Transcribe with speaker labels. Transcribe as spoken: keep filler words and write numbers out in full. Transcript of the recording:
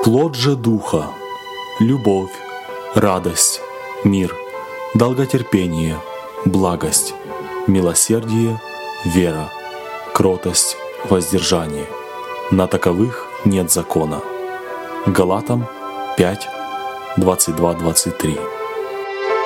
Speaker 1: Плод же Духа — любовь, радость, мир, долготерпение, благость, милосердие, вера, кротость, воздержание. На таковых нет закона. Галатам пять, двадцать два двадцать три.